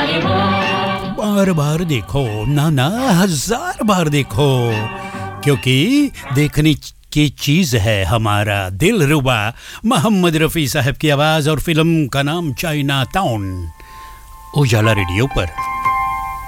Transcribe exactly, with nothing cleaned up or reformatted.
बार बार देखो ना ना हजार बार देखो, क्योंकि देखने की चीज है हमारा दिलरुबा। मोहम्मद रफी साहब की आवाज और फिल्म का नाम चाइना टाउन, उजाला रेडियो पर।